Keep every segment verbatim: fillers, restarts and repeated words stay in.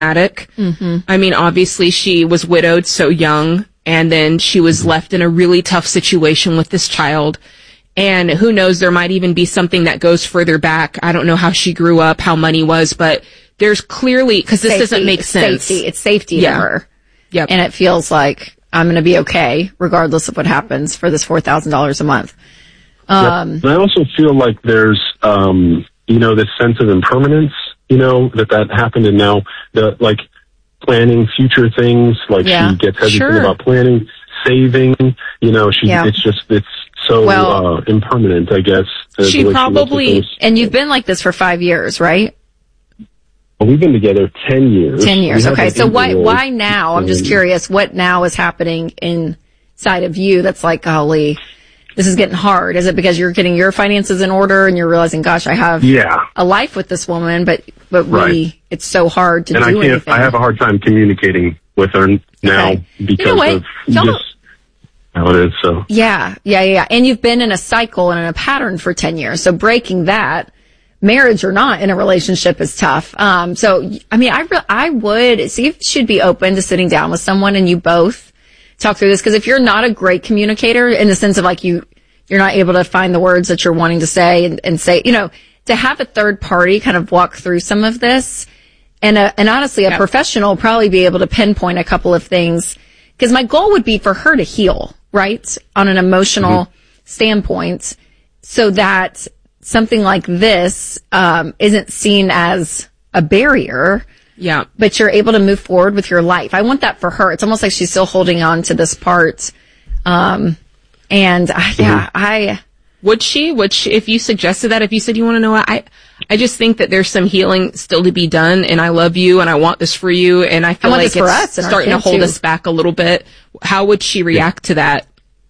Mm-hmm. I mean, obviously she was widowed so young, and then she was left in a really tough situation with this child. And who knows, there might even be something that goes further back. I don't know how she grew up, how money was, but there's clearly, because this safety, doesn't make sense. Safety. It's safety yeah. to her. Yep. And it feels like I'm going to be okay, regardless of what happens for this four thousand dollars a month. Um, yep. And I also feel like there's, um, you know, this sense of impermanence, you know, that that happened, and now the, like, planning future things, like yeah, she gets hesitant sure. about planning, saving, you know, she, yeah. it's just, it's so, well, uh, impermanent, I guess. She probably, she and you've been like this for five years, right? Well, we've been together ten years. Ten years. Okay. So why, why now? I'm just and, curious, what now is happening inside of you that's like, golly, this is getting hard? Is it because you're getting your finances in order and you're realizing, gosh, I have yeah. a life with this woman, but, but we, right. it's so hard to and do I can't, anything. I have a hard time communicating with her now okay. because you know what? of Y'all, just how it is, so. Yeah, yeah, yeah. And you've been in a cycle and in a pattern for ten years. So breaking that, marriage or not in a relationship, is tough. Um, so, I mean, I, re- I would see if you should be open to sitting down with someone and you both talk through this. Cause if you're not a great communicator in the sense of like you, you're not able to find the words that you're wanting to say and, and say, you know, to have a third party kind of walk through some of this, and a, and honestly, a yeah. professional probably be able to pinpoint a couple of things. Cause my goal would be for her to heal, right? On an emotional mm-hmm. standpoint, so that something like this, um, isn't seen as a barrier. Yeah. But you're able to move forward with your life. I want that for her. It's almost like she's still holding on to this part. Um, and uh, yeah, mm-hmm. I, Would she? Would she, if you suggested that, if you said, you want to know what, I, I just think that there's some healing still to be done, and I love you and I want this for you, and I feel I like it's for us starting to hold too. us back a little bit. How would she react to that?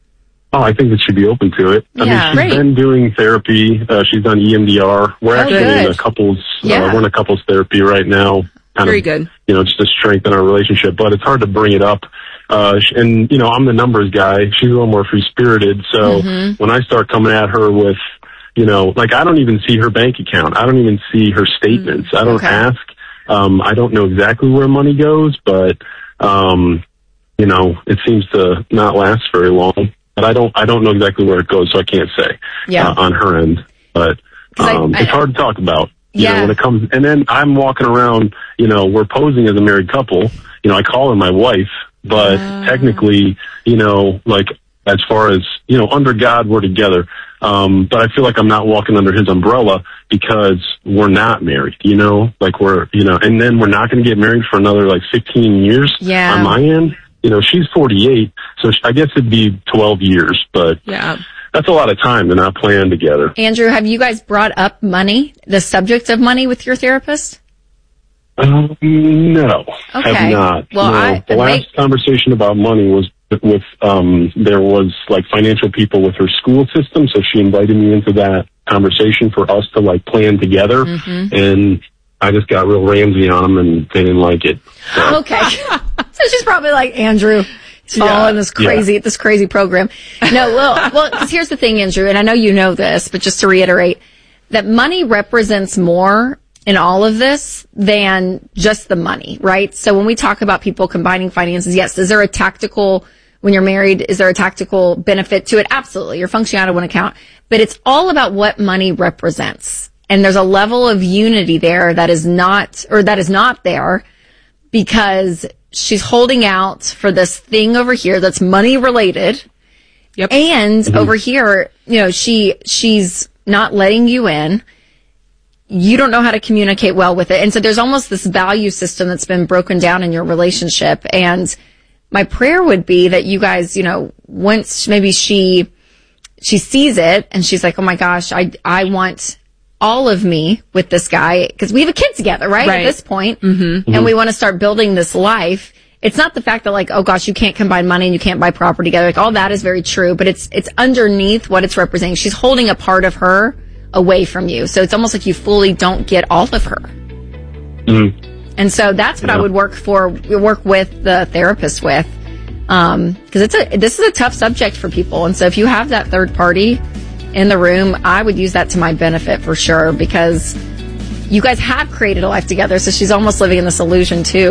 Oh, I think that she'd be open to it. I Yeah, mean, she's great. been doing therapy. Uh, she's done E M D R. We're Oh, actually good. in a couples, Yeah. uh, we're in a couples therapy right now. Kind Very of, good. You know, just to strengthen our relationship, but it's hard to bring it up. Uh, sh- and, you know, I'm the numbers guy. She's a little more free-spirited. So Mm-hmm. when I start coming at her with, you know, like I don't even see her bank account. I don't even see her statements. I don't Okay. ask. Um, I don't know exactly where money goes, but, um, you know, it seems to not last very long. But I don't, I don't know exactly where it goes, so I can't say Yeah. uh, on her end. But um, I, I, it's hard to talk about. You Yeah. know, when it comes, and then I'm walking around, you know, we're posing as a married couple. You know, I call her my wife, but Uh. technically, you know, like as far as, you know, under God, we're together. Um, but I feel like I'm not walking under his umbrella because we're not married, you know, like we're, you know, and then we're not going to get married for another like fifteen years Yeah. on my end. You know, she's forty-eight, so I guess it'd be twelve years, but Yeah. that's a lot of time to not plan together. Andrew, have you guys brought up money, the subject of money, with your therapist? Um, no, Okay. have not. Well, no. I- the last make- conversation about money was with, um, there was like financial people with her school system, so she invited me into that conversation for us to like plan together, Mm-hmm. and I just got real Ramsey on them, and they didn't like it. So. Okay. So she's probably like, Andrew, he's following this crazy, Yeah. this crazy program. No, well, well, because here's the thing, Andrew, and I know you know this, but just to reiterate, that money represents more in all of this than just the money, right? So when we talk about people combining finances, yes, is there a tactical, when you're married, is there a tactical benefit to it? Absolutely. You're functioning out of one account, but it's all about what money represents. And there's a level of unity there that is not, or that is not there, because she's holding out for this thing over here that's money related. Yep. And Mm-hmm. over here, you know, she, she's not letting you in. You don't know how to communicate well with it. And so there's almost this value system that's been broken down in your relationship. And my prayer would be that you guys, you know, once maybe she, she sees it and she's like, oh my gosh, I, I want all of me with this guy, because we have a kid together, right? Right. At this point. Mm-hmm. And we want to start building this life. It's not the fact that like, oh gosh, you can't combine money and you can't buy property together. Like all that is very true, but it's, it's underneath what it's representing. She's holding a part of her away from you. So it's almost like you fully don't get all of her. Mm. And so that's what Yeah. I would work for, work with the therapist with. Um, cause it's a, this is a tough subject for people. And so if you have that third party in the room, I would use that to my benefit for sure, because you guys have created a life together, so she's almost living in this illusion too.